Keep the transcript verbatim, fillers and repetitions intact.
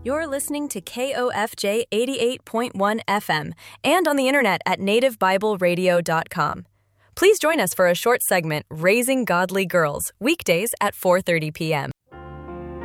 You're listening to K O F J eighty-eight point one F M and on the internet at native bible radio dot com. Please join us for a short segment, Raising Godly Girls, weekdays at four thirty p.m.